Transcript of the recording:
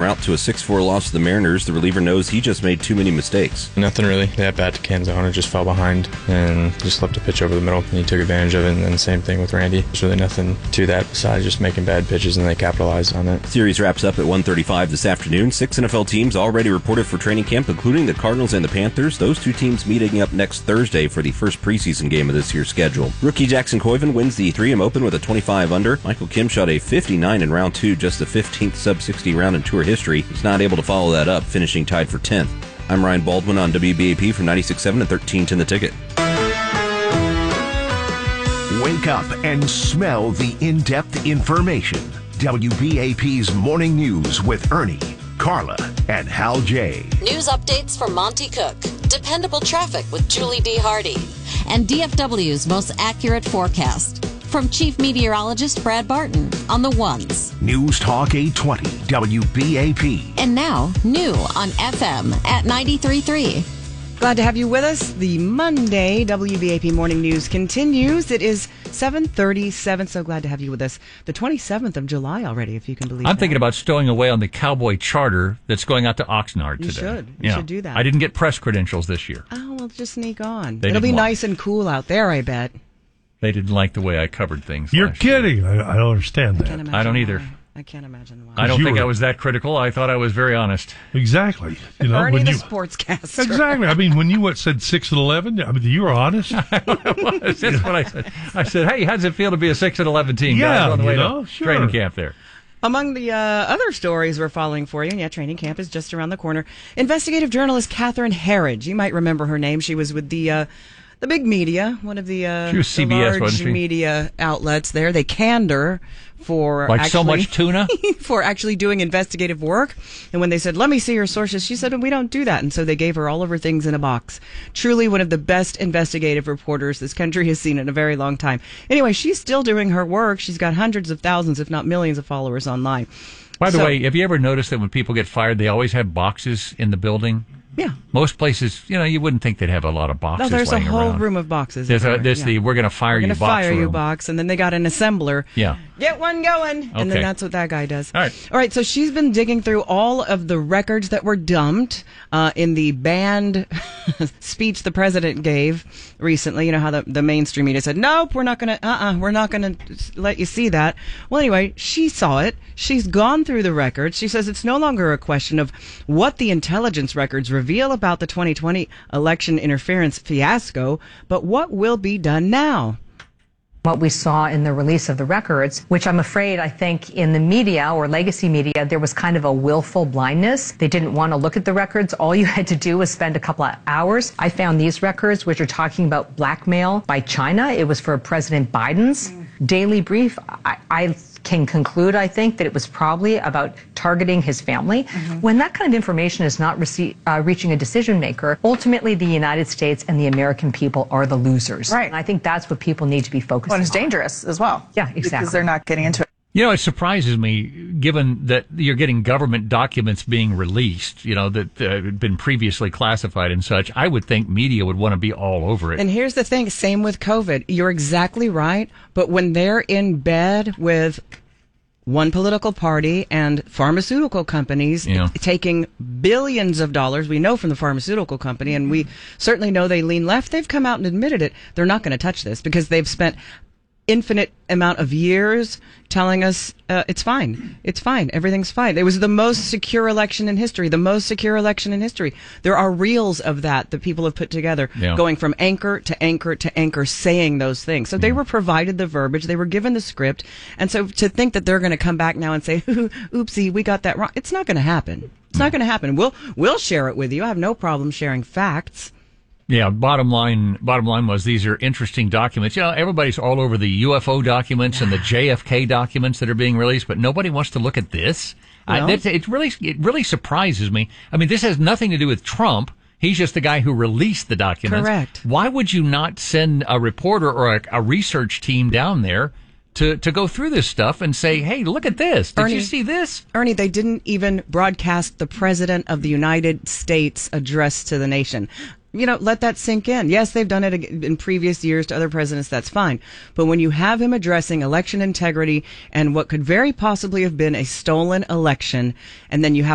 route to a 6-4 loss to the Mariners, the reliever knows he just made too many mistakes. Nothing really. They had bat to Canzone, just fell behind and just left a pitch over the middle, and he took advantage of it, and then the same thing with Randy. There's really nothing to that besides just making bad pitches, and they capitalized on that. Series wraps up at 1:35 this afternoon. 6 NFL teams already reported for training camp, including the Cardinals and the Panthers. Those two teams meeting up next Thursday for the first preseason game of this year's schedule. Rookie Jackson Koiven wins the 3M Open with a 25 under. Michael Kim shot a 59 in round 2, just the 15th sub-60 round in tour history. He's not able to follow that up, finishing tied for 10th. I'm Ryan Baldwin on WBAP from 96.7 and 1310 The Ticket. Wake up and smell the in-depth information. WBAP's Morning News with Ernie, Carla, and Hal J. News updates from Monty Cook. Dependable traffic with Julie D. Hardy. And DFW's most accurate forecast. From Chief Meteorologist Brad Barton on the ones. News Talk 820 WBAP. And now, new on FM at 93.3. Glad to have you with us. The Monday WBAP Morning News continues. It is 7:37. So glad to have you with us. The 27th of July already, if you can believe I'm that. thinking about stowing away on the Cowboy Charter that's going out to Oxnard today. You should. You should do that. I didn't get press credentials this year. Oh, well, just sneak on. They It'll be didn't want- nice and cool out there, I bet. They didn't like the way I covered things. You're last year. kidding. I don't understand that. I don't either. I can't imagine why. I don't You think were- I was that critical. I thought I was very honest. Exactly. You know, Ernie when the you sportscaster. exactly. I mean, when you said 6 and 11, I mean, you were honest. That's what I said. I said, "Hey, how does it feel to be a 6-11 team, Yeah, guys, on the way you know, to sure. training camp there?" Among the other stories we're following for you, and yeah, training camp is just around the corner. Investigative journalist Catherine Herridge. You might remember her name. She was with the big media, one of the, She was CBS, large wasn't she? media outlets there. They canned her for Like actually, so much tuna? for actually doing investigative work. And when they said, "Let me see your sources," she said, "We don't do that." And so they gave her all of her things in a box. Truly one of the best investigative reporters this country has seen in a very long time. Anyway, she's still doing her work. She's got hundreds of thousands, if not millions, of followers online. By the So- way, have you ever noticed that when people get fired, they always have boxes in the building? Yeah. Most places, you wouldn't think they'd have a lot of boxes. No, there's a laying whole around. room of boxes. There's everywhere. the "we're going to fire We're you" gonna box fire you room. box, and then they got an assembler. Yeah. Get one going, and then Okay. that's what that guy does. All right. So she's been digging through all of the records that were dumped in the banned speech the president gave recently. You know how the mainstream media said, "Nope, we're not going to let you see that." Well, anyway, she saw it. She's gone through the records. She says it's no longer a question of what the intelligence records reveal about the 2020 election interference fiasco, but what will be done now. What we saw in the release of the records, which I'm afraid I think in the media or legacy media, there was kind of a willful blindness. They didn't want to look at the records. All you had to do was spend a couple of hours. I found these records, which are talking about blackmail by China. It was for President Biden's daily brief. I can conclude, I think, that it was probably about targeting his family. When that kind of information is not reaching a decision maker, ultimately the United States and the American people are the losers. Right. And I think that's what people need to be focused on. Well, it's dangerous as well. Yeah, exactly. Because they're not getting into it. It surprises me, given that you're getting government documents being released, that had been previously classified and such. I would think media would want to be all over it. And here's the thing, same with COVID. You're exactly right, but when they're in bed with one political party and pharmaceutical companies taking billions of dollars, we know from the pharmaceutical company, and we certainly know they lean left, they've come out and admitted it. They're not going to touch this because they've spent infinite amount of years telling us it's fine. It's fine. Everything's fine. It was the most secure election in history. There are reels of that people have put together, going from anchor to anchor to anchor, saying those things. So they were provided the verbiage. They were given the script. And so to think that they're going to come back now and say, oopsie, we got that wrong. It's not going to happen. It's not going to happen. We'll share it with you. I have no problem sharing facts. Yeah, bottom line was these are interesting documents. Everybody's all over the UFO documents and the JFK documents that are being released, but nobody wants to look at this. It really surprises me. I mean, this has nothing to do with Trump. He's just the guy who released the documents. Correct. Why would you not send a reporter or a research team down there to go through this stuff and say, "Hey, look at this. Did you see this?" Ernie, they didn't even broadcast the President of the United States address to the nation. Let that sink in. Yes, they've done it in previous years to other presidents. That's fine. But when you have him addressing election integrity and what could very possibly have been a stolen election, and then you have